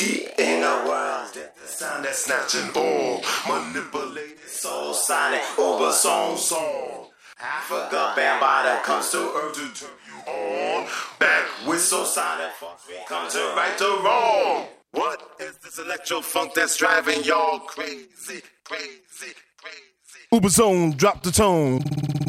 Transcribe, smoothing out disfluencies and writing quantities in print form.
Deep in the world, the sound that's snatching all, manipulated soul, silent, uber song. Africa Bambaataa comes to earth to turn you on. Back with so silent, we come to right the wrong. What is this electro funk that's driving y'all crazy? Uber Zone, drop the tone.